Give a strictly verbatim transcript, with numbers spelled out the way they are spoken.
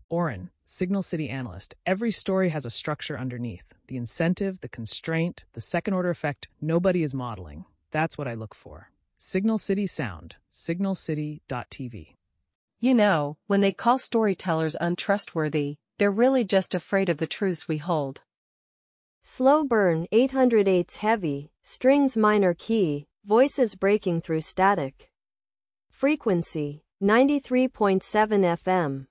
Oren, Signal City analyst. Every story has a structure underneath. The incentive, the constraint, the second-order effect nobody is modeling. That's what I look for. Signal City Sound, signal city dot t v. You know, when they call storytellers untrustworthy, they're really just afraid of the truths we hold. Slow burn, eight oh eight's heavy, strings minor key, voices breaking through static. Frequency, ninety-three point seven F M.